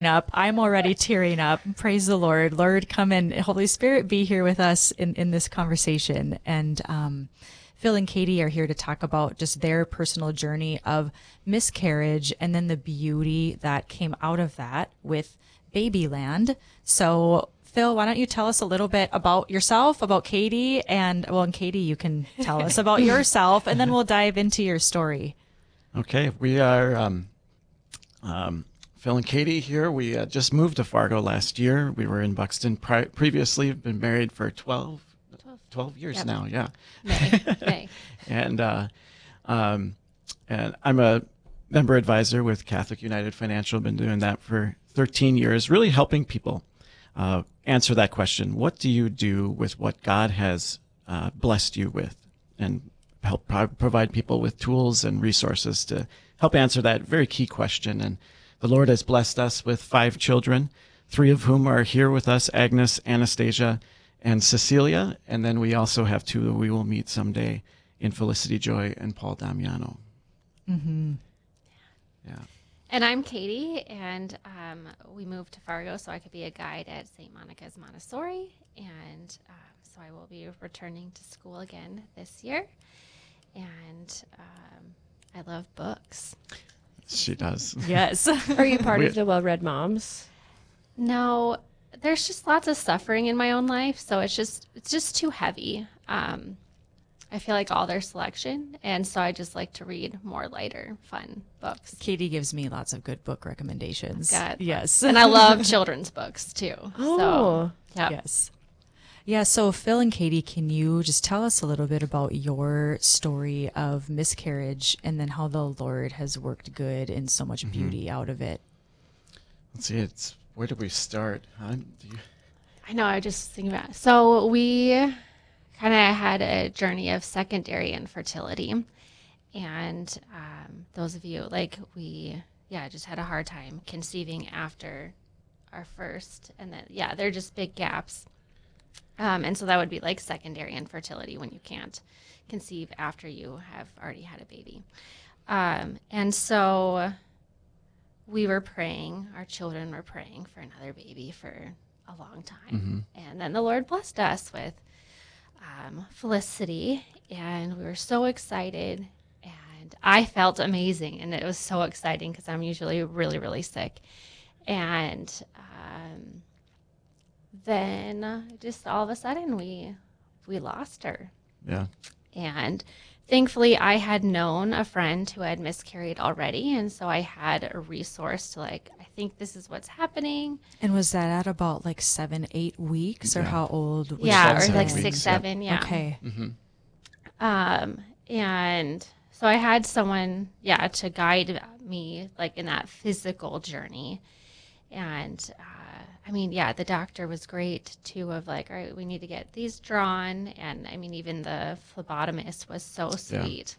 up. I'm already tearing up. Praise the Lord. Lord, come in. Holy Spirit, be here with us in this conversation. And Phil and Katie are here to talk about just their personal journey of miscarriage and then the beauty that came out of that with Babyland. So, Phil, why don't you tell us a little bit about yourself, about Katie, and Katie, you can tell us about yourself, and then we'll dive into your story. Okay, we are Phil and Katie here. We just moved to Fargo last year. We were in Buxton previously. Been married for 12 years Yep. now. Yeah, May. and I'm a member advisor with Catholic United Financial. Been doing that for 13 years, really helping people answer that question. What do you do with what God has blessed you with? And help provide people with tools and resources to help answer that very key question. And the Lord has blessed us with 5 children, 3 of whom are here with us, Agnes, Anastasia, and Cecilia. And then we also have 2 that we will meet someday in Felicity Joy and Paul Damiano. Mm-hmm. Yeah. And I'm Katie, and we moved to Fargo so I could be a guide at St. Monica's Montessori. And so I will be returning to school again this year. And I love books. She does. Yes. Are you part of the Well-Read Moms? No, there's just lots of suffering in my own life, so it's just too heavy. I feel like all their selection, and so I just like to read more lighter, fun books. Katie gives me lots of good book recommendations. Yes. And I love children's books too. Oh. So, yeah. Yes. Yeah, so Phil and Katie, can you just tell us a little bit about your story of miscarriage and then how the Lord has worked good and so much beauty out of it? Let's see. Where do we start? I know, I just think about it. So we kind of had a journey of secondary infertility. And those of you, just had a hard time conceiving after our first. And then, they're just big gaps. And so that would be like secondary infertility when you can't conceive after you have already had a baby. And so we were praying, our children were praying for another baby for a long time. And then the Lord blessed us with Felicity, and we were so excited. And I felt amazing, and it was so exciting because I'm usually really, really sick. And then just all of a sudden we lost her. Yeah. And thankfully I had known a friend who had miscarried already, and so I had a resource to I think this is what's happening. And was that at about 7-8 weeks, or how old was Yeah, she? or 7 6, weeks, 7, yeah. Okay. And so I had someone, to guide me in that physical journey. And the doctor was great too, of all right, we need to get these drawn. And even the phlebotomist was so sweet.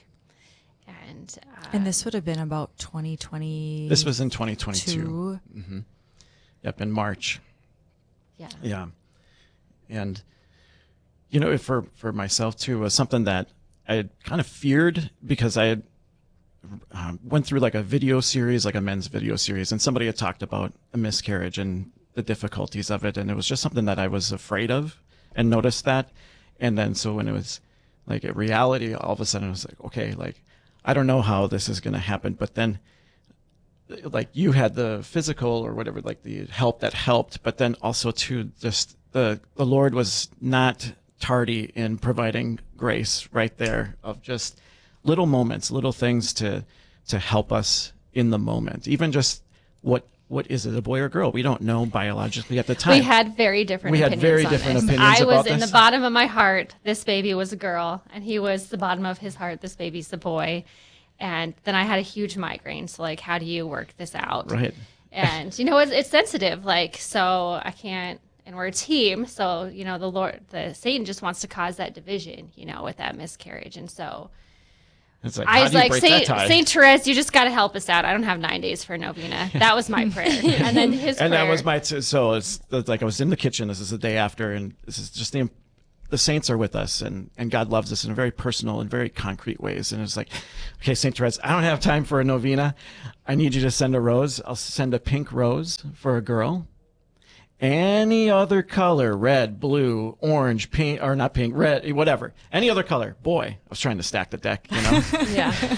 And this would have been about 2020. This was in 2022. Yep, in March. Yeah. Yeah. And, for myself too, was something that I had kind of feared because I had went through a video series, a men's video series, and somebody had talked about a miscarriage and the difficulties of it. And it was just something that I was afraid of and noticed that. And then, so when it was a reality, all of a sudden it was okay, I don't know how this is going to happen. But then you had the physical or whatever, the help that helped, but then also too, just the Lord was not tardy in providing grace right there of just little moments, little things to help us in the moment. Even just what is it, a boy or girl? We don't know biologically at the time. We had very different opinions on this. I was in the bottom of my heart, this baby was a girl, and he was the bottom of his heart, this baby's a boy. And then I had a huge migraine, so how do you work this out? Right. And it's sensitive, so I can't, and we're a team, so the Satan just wants to cause that division, with that miscarriage. And so it's I was Saint Therese, you just got to help us out. I don't have 9 days for a novena. That was my prayer. And then his prayer. And that was so it's I was in the kitchen. This is the day after, and this is just the saints are with us, and God loves us in very personal and very concrete ways. And it's like, okay, St. Therese, I don't have time for a novena. I need you to send a rose. I'll send a pink rose for a girl. Any other color, red, blue, orange, pink, or not pink, red, whatever. Any other color. Boy, I was trying to stack the deck, you know? Yeah.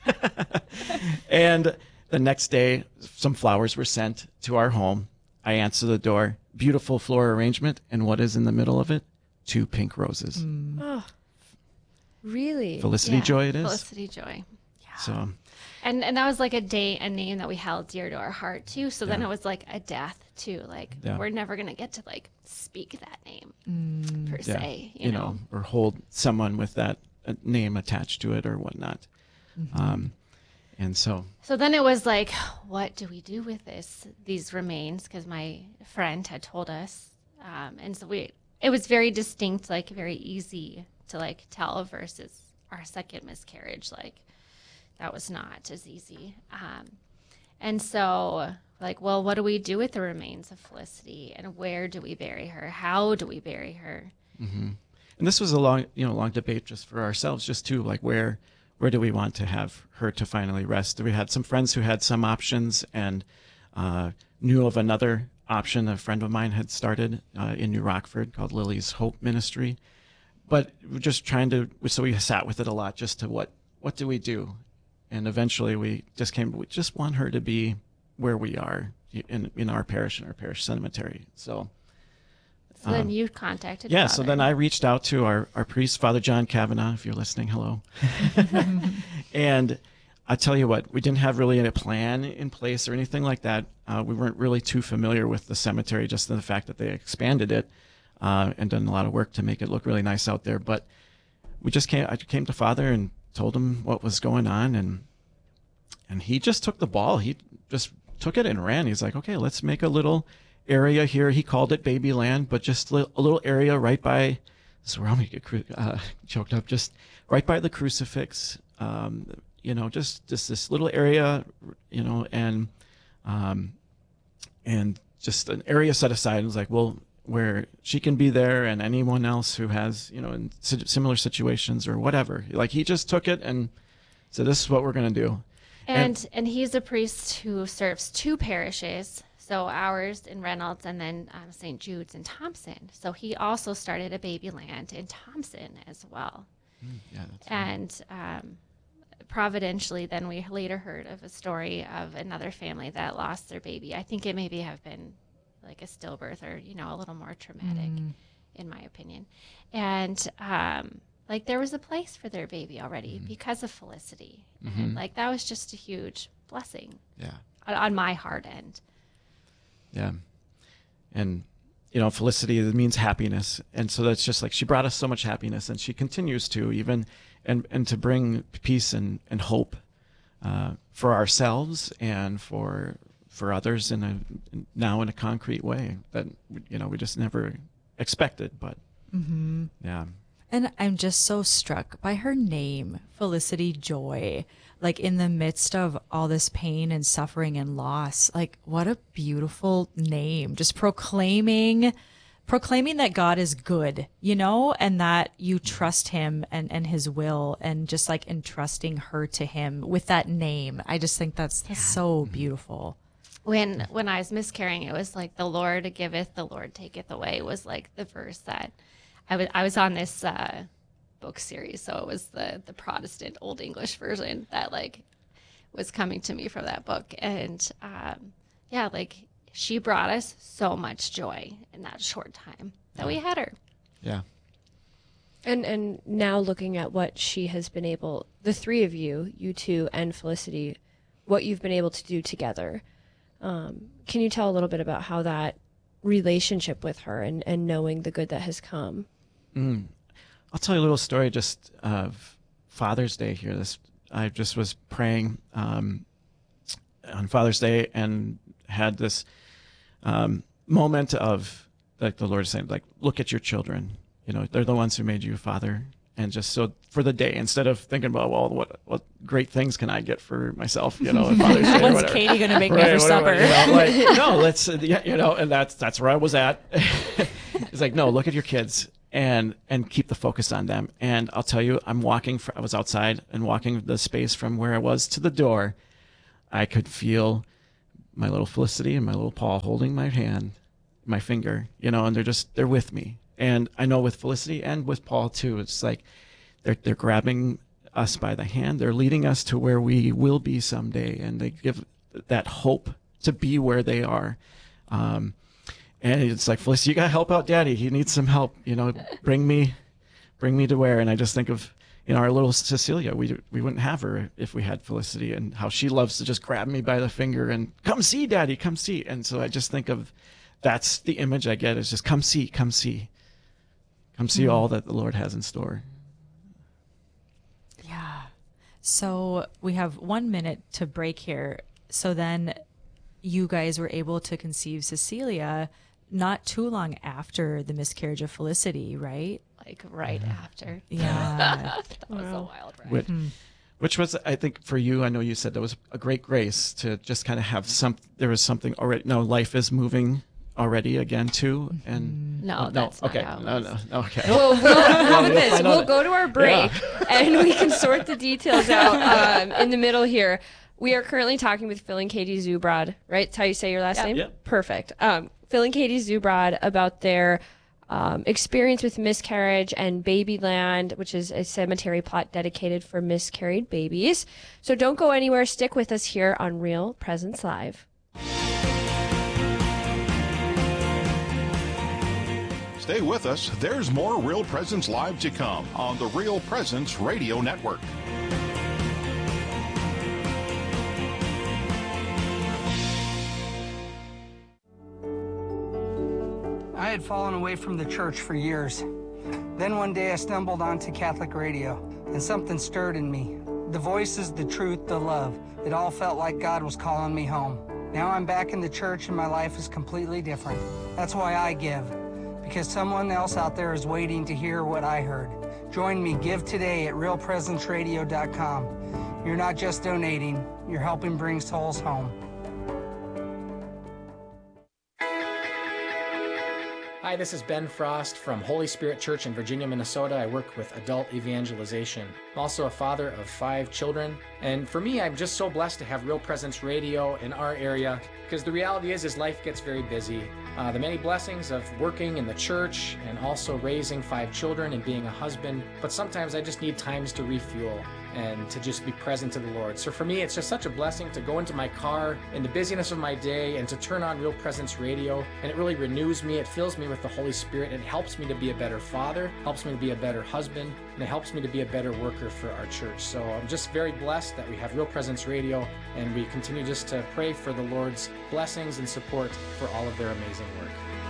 And the next day, some flowers were sent to our home. I answer the door. Beautiful floral arrangement. And what is in the middle of it? 2 pink roses. Oh, really? Felicity Joy it is. Felicity Joy. So, And that was like a name that we held dear to our heart too. So then Yeah. it was like a death too. Like Yeah. we're never gonna get to like speak that name per yeah, se. You know. or hold someone with that name attached to it or whatnot. And so, So then it was like, what do we do with these remains? Because my friend had told us, and so it was very distinct, like very easy to like tell versus our second miscarriage. Like that was not as easy. And so like, well, what do we do with the remains of Felicity, and where do we bury her? How do we bury her? and this was a long debate just for ourselves, just to like, where do we want to have her to finally rest? We had some friends who had some options, and knew of another option a friend of mine had started in New Rockford called Lily's Hope Ministry. But we're just so we sat with it a lot, just to what do we do? And eventually we just want her to be where we are in our parish, cemetery. So Then you contacted yeah, Father. so then I reached out to our priest, Father John Kavanaugh, if you're listening, hello. And I tell you what, we didn't have really a plan in place or anything like that. We weren't really too familiar with the cemetery, just the fact that they expanded it and done a lot of work to make it look really nice out there. But I came to Father and told him what was going on, and he just took the ball. He just took it and ran. He's like, okay, let's make a little area here. He called it Babyland, but just a little area right by, this is where I'm going to get choked up, just right by the crucifix, just this little area, and just an area set aside. And it was like, well, where she can be there, and anyone else who has, in similar situations or whatever. Like, he just took it and said, this is what we're going to do. And he's a priest who serves 2 parishes, so ours in Reynolds and then St. Jude's in Thompson. So he also started a Babyland in Thompson as well. Yeah, that's right. And providentially, then we later heard of a story of another family that lost their baby. I think it maybe have been like a stillbirth or, a little more traumatic, in my opinion. And like there was a place for their baby already because of Felicity. And like that was just a huge blessing. Yeah. On my heart end. Yeah. And, Felicity, it means happiness. And so that's just like, she brought us so much happiness, and she continues to even, and to bring peace and hope for ourselves and for others now in a concrete way that, we just never expected, but yeah. And I'm just so struck by her name, Felicity Joy. Like, in the midst of all this pain and suffering and loss, like, what a beautiful name. Just proclaiming that God is good, and that you trust him and his will, and just like entrusting her to him with that name. I just think that's so beautiful. When I was miscarrying, it was like the Lord giveth, the Lord taketh away was like the verse that I was on this book series, so it was the Protestant Old English version that like was coming to me from that book, and like she brought us so much joy in that short time that we had her. Yeah. And now looking at what she has been able, the 3 of you, you 2 and Felicity, what you've been able to do together. Can you tell a little bit about how that relationship with her and knowing the good that has come? I'll tell you a little story just of Father's Day here. I just was praying on Father's Day and had this moment of like the Lord saying, like, look at your children. They're the ones who made you a father. And just so for the day, instead of thinking about, well, what great things can I get for myself, on Father's Day or What's whatever. Katie going to make me for supper? No, let's, and that's where I was at. It's like, no, look at your kids and keep the focus on them. And I'll tell you, I was outside and walking the space from where I was to the door. I could feel my little Felicity and my little Paul holding my hand, my finger, and they're with me. And I know with Felicity and with Paul too, it's like they're grabbing us by the hand. They're leading us to where we will be someday. And they give that hope to be where they are. And it's like, Felicity, you got to help out Daddy. He needs some help, bring me to where. And I just think of, our little Cecilia. We wouldn't have her if we had Felicity, and how she loves to just grab me by the finger and come see Daddy, come see. And so I just think of, that's the image I get, is just come see, come see. Come see all that the Lord has in store. Yeah. So we have 1 minute to break here. So then you guys were able to conceive Cecilia not too long after the miscarriage of Felicity, right? Like right after. Yeah. That was a wild ride. Which was, I think, for you, I know you said that was a great grace to just kind of have there was something already. No, life is moving already again too. And That's okay. not how it No, was. okay. Well, how about this? find We'll out. go to our break and we can sort the details out in the middle here. We are currently talking with Phil and Katie Zubrod, right? That's how you say your last name? Yep. Perfect. Phil and Katie Zubrod about their experience with miscarriage and Babyland, which is a cemetery plot dedicated for miscarried babies. So don't go anywhere. Stick with us here on Real Presence Live. Stay with us. There's more Real Presence Live to come on the Real Presence Radio Network. I had fallen away from the church for years. Then one day I stumbled onto Catholic radio, and something stirred in me. The voices, the truth, the love. It all felt like God was calling me home. Now I'm back in the church and my life is completely different. That's why I give, because someone else out there is waiting to hear what I heard. Join me, give today at realpresenceradio.com. You're not just donating, you're helping bring souls home. Hi, this is Ben Frost from Holy Spirit Church in Virginia, Minnesota. I work with adult evangelization. I'm also a father of 5 children. And for me, I'm just so blessed to have Real Presence Radio in our area, because the reality is life gets very busy. The many blessings of working in the church and also raising 5 children and being a husband. But sometimes I just need times to refuel and to just be present to the Lord. So for me, it's just such a blessing to go into my car in the busyness of my day and to turn on Real Presence Radio. And it really renews me. It fills me with the Holy Spirit. And it helps me to be a better father, helps me to be a better husband, and it helps me to be a better worker for our church. So I'm just very blessed that we have Real Presence Radio, and we continue just to pray for the Lord's blessings and support for all of their amazing work.